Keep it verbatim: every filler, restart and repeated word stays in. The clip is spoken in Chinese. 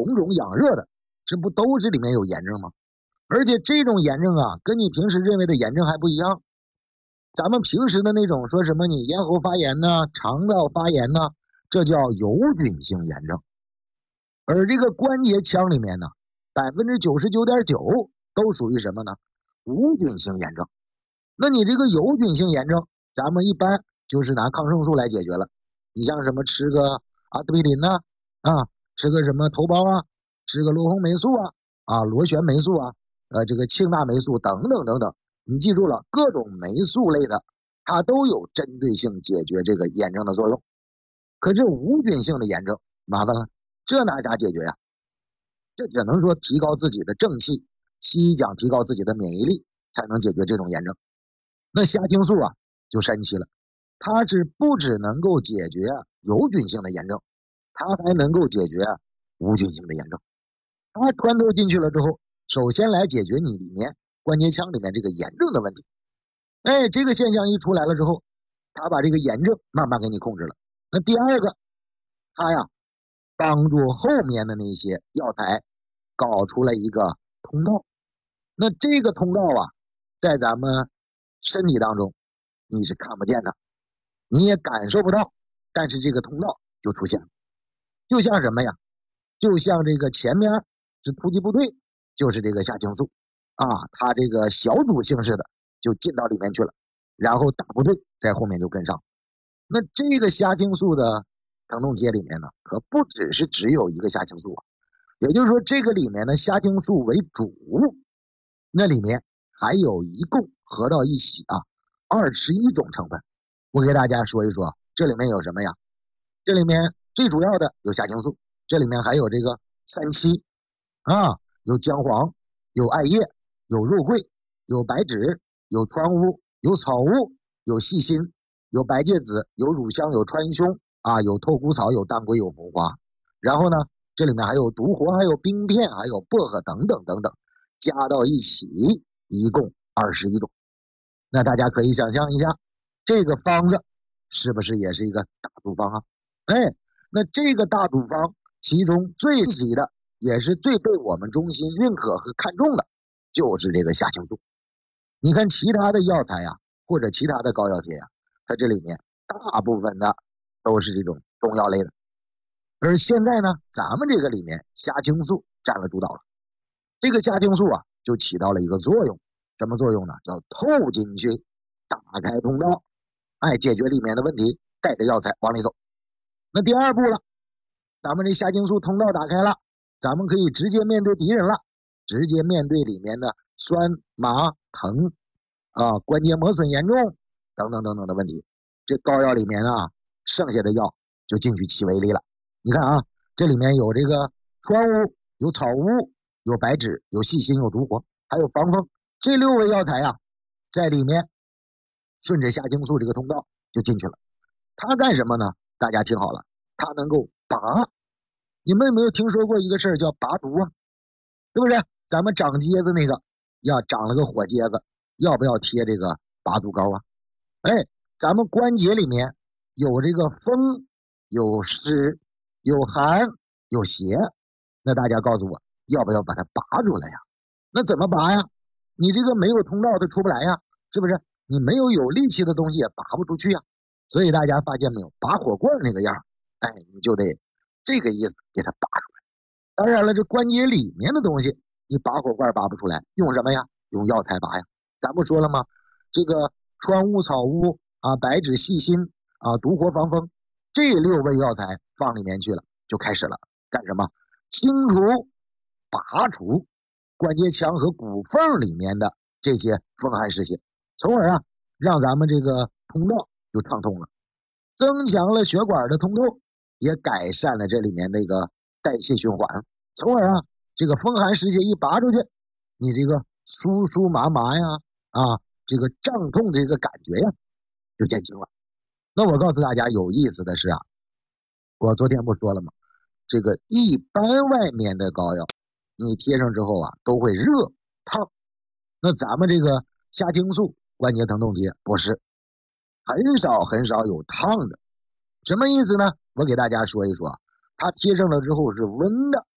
红肿痒热的，这不都是里面有炎症吗？而且这种炎症啊，跟你平时认为的炎症还不一样。咱们平时的那种说什么你咽喉发炎呢、肠道发炎呢，这叫有菌性炎症。而这个关节腔里面呢， 百分之九十九点九 都属于什么呢？无菌性炎症。那你这个有菌性炎症，咱们一般就是拿抗生素来解决了。你像什么吃个阿司匹林呐、啊，啊，吃个什么头孢啊，吃个罗红霉素啊，啊，螺旋霉素啊，呃，这个庆大霉素等等等等。你记住了，各种霉素类的，它都有针对性解决这个炎症的作用。可是无菌性的炎症麻烦了，这拿啥解决呀？这只能说提高自己的正气，西医讲提高自己的免疫力才能解决这种炎症。那虾青素啊就神奇了，它是不只能够解决有菌性的炎症，它还能够解决无菌性的炎症。它穿透进去了之后，首先来解决你里面关节腔里面这个炎症的问题。哎，这个现象一出来了之后，它把这个炎症慢慢给你控制了。那第二个，它呀帮助后面的那些药材搞出了一个通道。那这个通道啊，在咱们身体当中你是看不见的，你也感受不到，但是这个通道就出现了。就像什么呀？就像这个前面是突击部队，就是这个虾青素啊，它这个小组性似的就进到里面去了，然后大部队在后面就跟上。那这个虾青素的疼痛贴里面呢，可不只是只有一个虾青素啊，也就是说这个里面的虾青素为主，那里面还有一共合到一起啊二十一种成分。我给大家说一说这里面有什么呀？这里面最主要的有虾青素，这里面还有这个三七啊，有姜黄，有艾叶，有肉桂，有白芷，有川乌，有草乌，有细辛，有白芥子，有乳香，有川芎啊，有透骨草，有当归，有红花。然后呢，这里面还有独活，还有冰片，还有薄荷等等等等，加到一起一共二十一种。那大家可以想象一下，这个方子是不是也是一个大处方啊？哎，那这个大处方其中最急的也是最被我们中心认可和看重的就是这个虾青素。你看其他的药材呀，或者其他的膏药贴呀，它这里面大部分的都是这种中药类的。而现在呢，咱们这个里面虾青素占了主导了。这个虾青素啊就起到了一个作用，什么作用呢？叫透进去，打开通道，哎，解决里面的问题，带着药材往里走。那第二步了，咱们这虾青素通道打开了，咱们可以直接面对敌人了，直接面对里面的酸麻疼啊、关节磨损严重等等等等的问题。这膏药里面啊，剩下的药就进去起威力了。你看啊，这里面有这个川乌，有草乌，有白芷，有细辛，有独活，还有防风，这六味药材啊，在里面顺着虾青素这个通道就进去了。它干什么呢？大家听好了，它能够拔。你们有没有听说过一个事儿叫拔毒啊？是不是？咱们长疖子那个，要长了个火疖子，要不要贴这个拔毒膏啊？哎，咱们关节里面有这个风，有湿，有寒，有邪，那大家告诉我，要不要把它拔出来呀？那怎么拔呀？你这个没有通道它出不来呀，是不是？你没有有力气的东西也拔不出去呀。所以大家发现没有，拔火棍那个样，哎，你就得这个意思给它拔出来。当然了，这关节里面的东西你拔火罐拔不出来，用什么呀？用药材拔呀。咱不说了吗？这个川乌、草乌啊，白芷、细辛啊，独活、防风，这六味药材放里面去了，就开始了干什么？清除、拔除关节腔和骨缝里面的这些风寒湿邪，从而啊让咱们这个通道就畅通了，增强了血管的通透，也改善了这里面的一个代谢循环，从而啊这个风寒湿邪一拔出去，你这个酥酥麻麻呀啊这个胀痛的这个感觉呀就减轻了。那我告诉大家有意思的是啊，我昨天不说了吗？这个一般外面的膏药你贴上之后啊都会热烫，那咱们这个虾青素关节疼痛贴不是，很少很少有烫的。什么意思呢？我给大家说一说，它贴上了之后是温的，